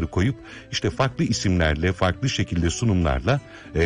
tabakları koyup işte farklı isimlerle, farklı şekilde sunumlarla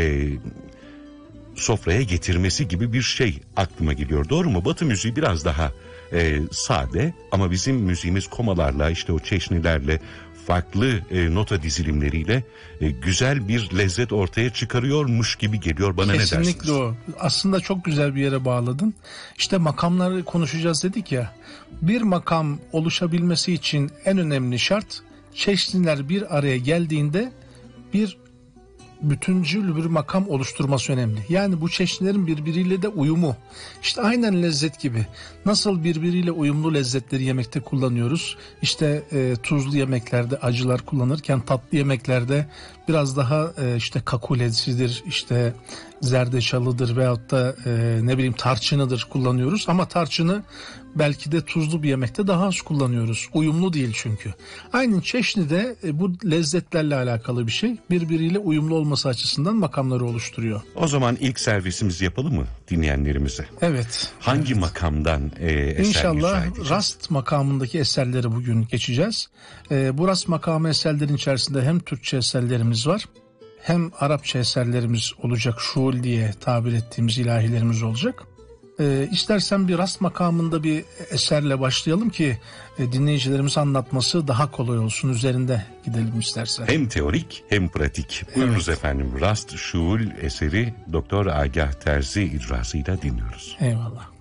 sofraya getirmesi gibi bir şey aklıma geliyor. Doğru mu? Batı müziği biraz daha sade ama bizim müziğimiz komalarla, işte o çeşnilerle, farklı nota dizilimleriyle güzel bir lezzet ortaya çıkarıyormuş gibi geliyor bana. Kesinlikle ne dersiniz? Kesinlikle o. Aslında çok güzel bir yere bağladın. İşte makamları konuşacağız dedik ya. Bir makam oluşabilmesi için en önemli şart, çeşniler bir araya geldiğinde bir bütüncül bir makam oluşturması önemli. Yani bu çeşnilerin birbiriyle de uyumu. İşte aynen lezzet gibi. Nasıl birbiriyle uyumlu lezzetleri yemekte kullanıyoruz. İşte tuzlu yemeklerde acılar kullanırken tatlı yemeklerde biraz daha işte kakulesidir, işte zerdeçalıdır veyahut da tarçınıdır kullanıyoruz. Ama tarçını belki de tuzlu bir yemekte daha az kullanıyoruz. Uyumlu değil çünkü. Aynı çeşni de bu lezzetlerle alakalı bir şey. Birbiriyle uyumlu olması açısından makamları oluşturuyor. O zaman ilk servisimizi yapalım mı dinleyenlerimize? Evet. Hangi makamdan eser İnşallah icra edeceğiz? Rast makamındaki eserleri bugün geçeceğiz. Bu Rast makamı eserlerin içerisinde hem Türkçe eserlerimiz var, hem Arapça eserlerimiz olacak. Şuul diye tabir ettiğimiz ilahilerimiz olacak. İstersen bir Rast makamında bir eserle başlayalım ki dinleyicilerimiz anlatması daha kolay olsun. Üzerinde gidelim istersen. Hem teorik hem pratik. Buyurunuz efendim. Rast Şuul eseri Doktor Agah Terzi icrasıyla dinliyoruz. Eyvallah.